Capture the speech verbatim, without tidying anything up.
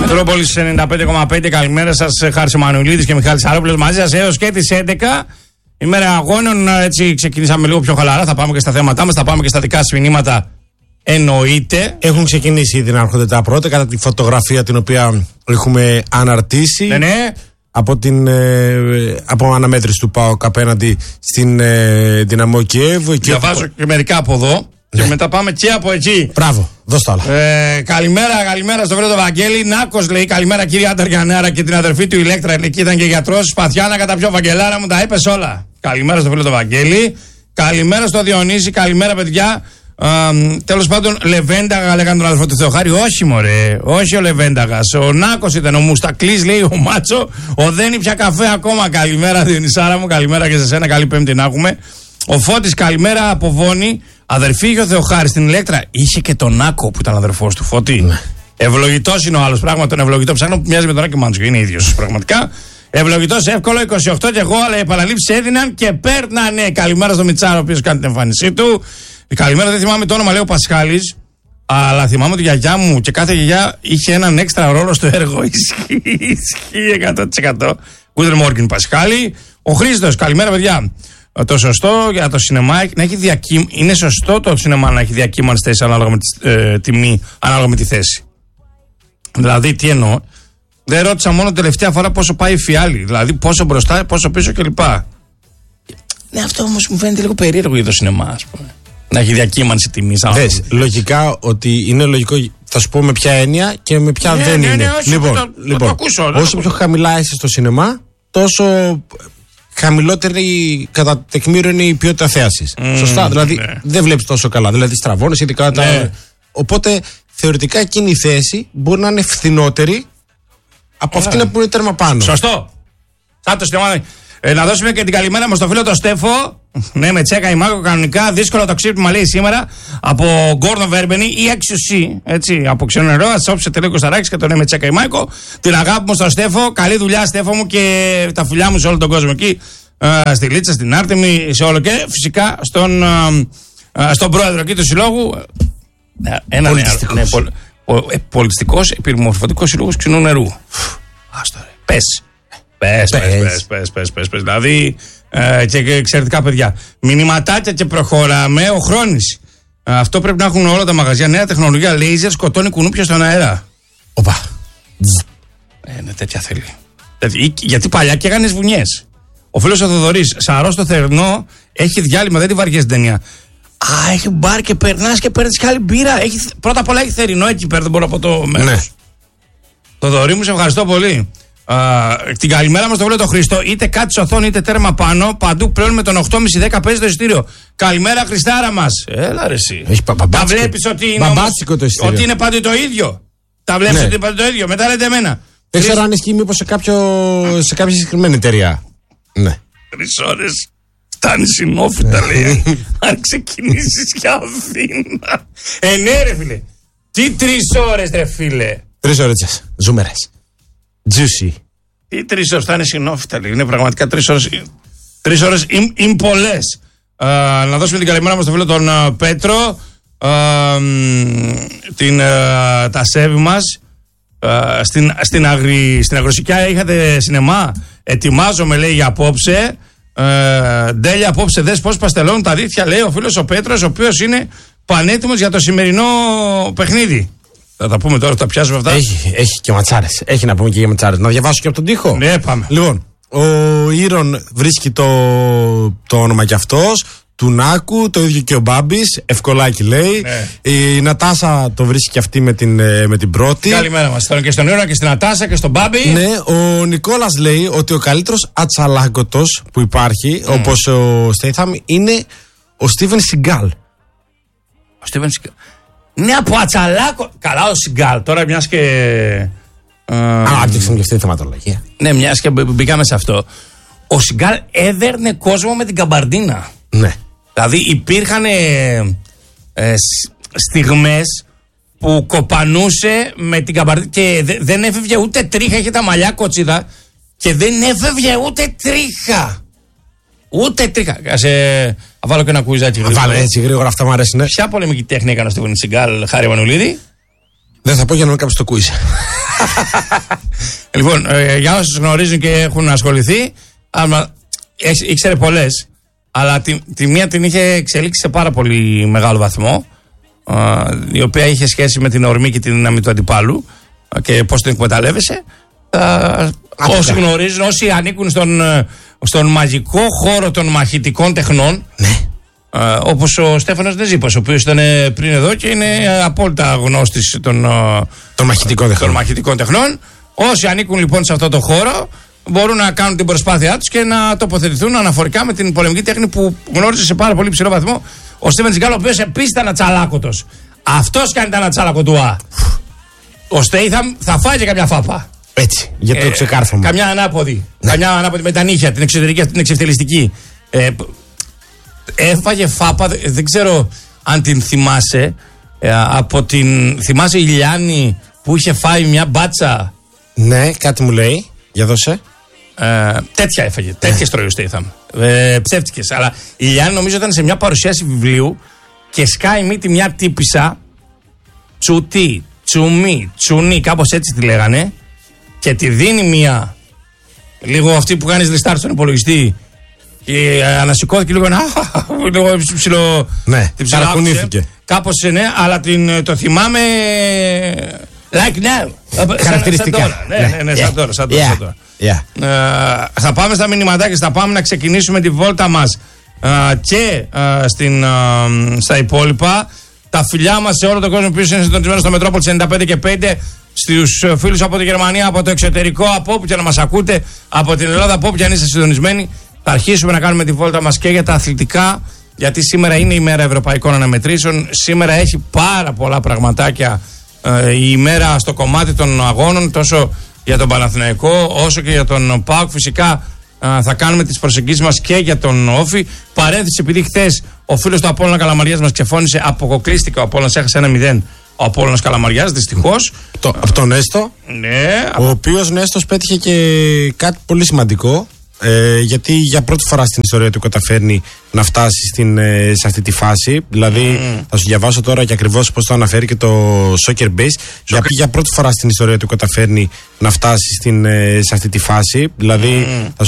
Μετρόπολης ενενήντα πέντε κόμμα πέντε. Καλημέρα σας, Χάρης Εμμανουηλίδης και Μιχάλης Αρόπουλος μαζί σας έως και τις έντεκα. Ημέρα αγώνων, έτσι ξεκινήσαμε λίγο πιο χαλαρά. Θα πάμε και στα θέματά μας, θα πάμε και στα δικά σας μηνύματα. Εννοείται. Έχουν ξεκινήσει ήδη να έρχονται τα πρώτα κατά τη φωτογραφία την οποία έχουμε αναρτήσει. Ναι, ναι. Από την ε, από αναμέτρηση του ΠΑΟΚ απέναντι στην ε, Δυναμό Κιέβ. Διαβάζω και μερικά από εδώ. Ναι. Και μετά πάμε και από εκεί. Μπράβο, δώσ' τα άλλα. Ε, καλημέρα, καλημέρα στο βρέτο Βαγγέλη. Νάκος λέει: καλημέρα κυρία Ανταργιανέρα και την αδερφή του Ηλέκτρα. Εκεί ήταν και γιατρός. Σπαθιάνα κατά πιο Βαγγελάρα μου, τα είπες όλα. Καλημέρα στο βρέτο Βαγγέλη. Καλημέρα στο Διονύση, καλημέρα παιδιά. Uh, τέλος πάντων, Λεβένταγα λέγανε τον αδερφό του Θεοχάρη. Όχι, μωρέ, όχι ο Λεβένταγας. Ο Νάκος ήταν ο Μουστακλής, λέει ο Μάτσο. Ο δεν πια καφέ ακόμα. Καλημέρα, Διονυσάρα μου, καλημέρα και σε σένα. Καλή Πέμπτη να έχουμε. Ο Φώτης, καλημέρα από Βόνη. Αδερφή είχε ο Θεοχάρη στην Ηλέκτρα. Είχε και τον Νάκο που ήταν αδερφός του Φώτη. Ναι. Ευλογητός είναι ο άλλος. Πράγμα τον ευλογητό ψάχνω που μοιάζει με τον Άκη Μάντσο. Είναι ίδιος πραγματικά. Ευλογητός, εύκολο, είκοσι οκτώ και εγώ, αλλά οι επαναλήψεις έδιναν και παίρνανε. Καλημέρα στο Μιτσάρο, ο οποίος κάνει την εμφάνισή του. Καλημέρα, δεν θυμάμαι το όνομα, λέει ο Πασχάλης, αλλά θυμάμαι ότι η γιαγιά μου και κάθε γιαγιά είχε έναν έξτρα ρόλο στο έργο. Ισχύει, ισχύει εκατό τοις εκατό. Good morning, Πασχάλη. Ο Χρήστος, καλημέρα, παιδιά. Το σωστό για το σινεμά να έχει διακύμ... είναι σωστό το σινεμά να έχει διακύμανση θέση ανάλογα με τη ε, τιμή, ανάλογα με τη θέση. Δηλαδή, τι εννοώ. Δεν ρώτησα μόνο τελευταία φορά πόσο πάει η φιάλη. Δηλαδή, πόσο μπροστά, πόσο πίσω κλπ. Ναι, αυτό όμως μου φαίνεται λίγο περίεργο για το σινεμά, ας πούμε. Να έχει διακύμανση τιμή. Δες, λογικά ότι είναι λογικό, θα σου πω με ποια έννοια και με ποια ναι, δεν ναι, είναι. Ναι, όσο λοιπόν, το, λοιπόν το ακούσω, όσο πιο χαμηλά είσαι στο σινεμά, τόσο χαμηλότερη κατά τεκμήριο είναι η ποιότητα θέασης. Mm, Σωστά, δηλαδή ναι. Δεν βλέπεις τόσο καλά. Δηλαδή στραβώνεις ειδικά ναι. τα... Οπότε θεωρητικά εκείνη η θέση μπορεί να είναι φθηνότερη από Ωραία. Αυτή που είναι τέρμα πάνω. Σωστό. Σαν το σινεμά. Ε, να δώσουμε και την καλημέρα μας στο φίλο τον Στέφο. Ναι, με Τσέκα η Μάκο κανονικά. Δύσκολο το ξύπνημα λέει σήμερα από Γκόρνο Βέρμπενη ή εξουσί. Έτσι, από ξένο νερό. Α όψε τελείω Κωνσταντάκη και τον ναι με Τσέκα η Μάκο. Την αγάπη μου στον Στέφο. Καλή δουλειά, Στέφο μου, και τα φιλιά μου σε όλο τον κόσμο εκεί. Ε, στη Λίτσα, στην Άρτεμη, σε όλο και φυσικά στον, ε, στον πρόεδρο εκεί του συλλόγου. Ένα πολιτιστικός, ναι, πολ, πο, ε, πολιτιστικός επιμορφωτικός σύλλογος ξινού νερού. Άστο ρε. Πες. Πες, πες, πες, πες, πες, πες, πες. Δηλαδή ε, και, και εξαιρετικά παιδιά. Μηνυματάκια και προχωράμε. Ο Χρόνης. Ε, αυτό πρέπει να έχουν όλα τα μαγαζιά. Νέα τεχνολογία, λέιζερ, σκοτώνει κουνούπια στον αέρα. Οπα. Ε, ναι, τέτοια θέλει. Δηλαδή, γιατί παλιά και έκανες βουνιές. Ο φίλος ο Θοδωρής, Σαρό στο Θερνό, έχει διάλειμμα, δεν τη βαριές την ταινία. Α, έχει μπαρ και περνάς και παίρνεις και άλλη μπύρα. Έχει, πρώτα απ' όλα έχει θερινό εκεί πέρα, δεν μπορώ από το μέρος. Ναι. Θοδωρή μου, σε ευχαριστώ πολύ. Uh, την καλημέρα μας το βλέπω το Χριστό. Είτε κάτι στο οθόνη είτε τέρμα πάνω. Παντού πλέον με τον οκτώ και μισή δέκα παίζει το εισιτήριο. Καλημέρα Χριστάρα μας. Έλα ρε εσύ. Έχει πα, τα βλέπεις ότι είναι, όμως, ότι είναι πάντοτε το ίδιο. Τα βλέπεις ναι. Ότι είναι πάντοτε το ίδιο. Μετά λέτε εμένα. Δεν ξέρω αν ισχύει μήπως σε, κάποιο, σε κάποια συγκεκριμένη εταιρεία. Ναι. Τρεις ώρες φτάνει συνόφυτα λέει. Αν ξεκινήσεις για Αθήνα. Ε ναι ρε φίλε. Τι τρεις ώρες ρε φίλε. Τρεις ώρες ζούμερες. Juicy. Τι τρεις ώρες θα είναι συνόφυτα λέει. Είναι πραγματικά τρεις ώρες. Τρεις ώρες είναι πολλές. Uh, να δώσουμε την καλημέρα μας στο φίλο τον uh, Πέτρο. Uh, την, uh, τα σέβη μας. Uh, στην, στην, αγρι, στην Αγροσικιά είχατε σινεμά. Ετοιμάζομαι λέει για απόψε. Uh, Ντέλια απόψε δες πως παστελώνουν τα δίχτυα λέει ο φίλος ο Πέτρος, ο οποίος είναι πανέτοιμος για το σημερινό παιχνίδι. Θα τα πούμε τώρα, θα τα πιάσουμε αυτά. Έχει, έχει και ματσάρες. Έχει να πούμε και για ματσάρες. Να διαβάσω και από τον τοίχο. Ναι, πάμε. Λοιπόν, ο Ήρων βρίσκει το, το όνομα κι αυτός. Του Νάκου, το ίδιο και ο Μπάμπης. Ευκολάκι λέει. Ναι. Η Νατάσα το βρίσκει και αυτή με την, με την πρώτη. Καλημέρα μας. Τώρα και στον Ήρων και στην Νατάσα και στον Μπάμπη. Ναι, ο Νικόλας λέει ότι ο καλύτερος ατσαλάκωτος που υπάρχει, mm. όπως ο Στέιθαμ, είναι ο Στίβεν Σιγκάλ. Ο Στίβεν Σιγκάλ. Ναι, από ατσαλάκο. Καλά, ο Σιγκάλ. Τώρα μιας και. Ανάπτυξαν και αυτή τη θεματολογία. Ναι, μιας και μπήκαμε σε αυτό. Ο Σιγκάλ έδερνε κόσμο με την καμπαρντίνα. Ναι. Δηλαδή υπήρχαν ε, ε, στιγμές που κοπανούσε με την καμπαρντίνα και δε, δεν έφευγε ούτε τρίχα. Είχε τα μαλλιά κοτσίδα και δεν έφευγε ούτε τρίχα. Ούτε τρίχα. Ας ε, βάλω και ένα κουιζάκι γρήγορα. Βάλω έτσι γρήγορα, αυτά μου αρέσουν. Ποια πολεμική τέχνη έκανε ο Στίβεν Σιγκάλ, Χάρη Εμμανουηλίδη? Δεν θα πω για να μην κάψει το quiz. Λοιπόν, ε, για όσους γνωρίζουν και έχουν ασχοληθεί, άμα, ε, ήξερε πολλές, αλλά τη, τη μία την είχε εξελίξει σε πάρα πολύ μεγάλο βαθμό, ε, η οποία είχε σχέση με την ορμή και τη δύναμη του αντιπάλου ε, και πώς την εκμεταλλεύεσαι. Ε, όσοι γνωρίζουν, όσοι ανήκουν στον, στον μαγικό χώρο των μαχητικών τεχνών, ναι. Uh, όπως ο Στέφανος Νεζίπας, ο οποίος ήταν πριν εδώ και είναι απόλυτα γνώστης των, uh, των, μαχητικών τεχνών. των μαχητικών τεχνών. Όσοι ανήκουν λοιπόν σε αυτό το χώρο μπορούν να κάνουν την προσπάθειά τους και να τοποθετηθούν αναφορικά με την πολεμική τέχνη που γνώριζε σε πάρα πολύ ψηλό βαθμό ο Στίβεν Σιγκάλ, ο οποίος επίσης ήταν ατσαλάκωτος. Αυτός κάνει τα ατσάλακο του Α. Ο Στέιθαμ θα φάει και καμιά φάπα. Έτσι, για το ε, ξεκάρφωμα. Καμιά ανάποδη. Ναι. Καμιά ανάποδη με τα νύχια, την εξωτερική, την εξευτελιστική. Ε, Έφαγε φάπα, δεν ξέρω αν την θυμάσαι, ε, από την... Θυμάσαι η Λιάννη που είχε φάει μια μπάτσα? Ναι, κάτι μου λέει, για δώσε. Ε, τέτοια έφαγε, τέτοιες τρώει ο Στέιθαμ. Ε, ψεύτικες, αλλά η Λιάννη νομίζω ήταν σε μια παρουσίαση βιβλίου και σκάει μύτη μια τύπισσα, τσουτί, τσουμί, τσουνί, κάπως έτσι τη λέγανε, και τη δίνει μια, λίγο αυτή που κάνεις λιστάρ στον υπολογιστή, και ανασηκώθηκε λίγο, λίγο ψηλό. Ναι, ταρακουνήθηκε. Κάπως ναι, αλλά την, το θυμάμαι like now. Χαρακτηριστικά. Σαν τώρα. Ναι, ναι, ναι, σαν τώρα. Σαν τώρα, yeah. σαν τώρα. Yeah. Ε, θα πάμε στα μηνυματάκια, θα πάμε να ξεκινήσουμε τη βόλτα μας ε, και ε, στην, ε, στα υπόλοιπα. Τα φιλιά μας σε όλο τον κόσμο που είναι συντονισμένος στο Μετρόπολης ενενήντα πέντε και πέντε. Στους φίλους από τη Γερμανία, από το εξωτερικό, από όπου και να μας ακούτε, από την Ελλάδα, από όπου και αν είστε συντονισμένοι. Θα αρχίσουμε να κάνουμε τη βόλτα μας και για τα αθλητικά, γιατί σήμερα είναι η μέρα ευρωπαϊκών αναμετρήσεων. Σήμερα έχει πάρα πολλά πραγματάκια ε, η ημέρα στο κομμάτι των αγώνων, τόσο για τον Παναθηναϊκό όσο και για τον ΠΑΟΚ. Φυσικά ε, θα κάνουμε τις προσεγγίσεις μας και για τον Όφη. Παρένθεση, επειδή χθες ο φίλος του Απόλλωνα Καλαμαριάς μας ξεφώνησε, αποκοκλίστηκε ο Απόλλωνας, έχασε ένα μηδέν ο Απόλλωνας Καλαμαριάς, δυστυχώς. Το, από τον Νέστο, ναι, ο οποίος Νέστος πέτυχε και κάτι πολύ σημαντικό. Ε, γιατί για πρώτη φορά στην ιστορία του καταφέρνει να φτάσει στην, ε, σε αυτή τη φάση. Δηλαδή, mm. θα σου διαβάσω τώρα και ακριβώς πώς το αναφέρει και το Soccer Base. Γιατί για πρώτη φορά στην ιστορία του καταφέρνει να φτάσει στην, ε, σε αυτή τη φάση. Δηλαδή, mm. θα σου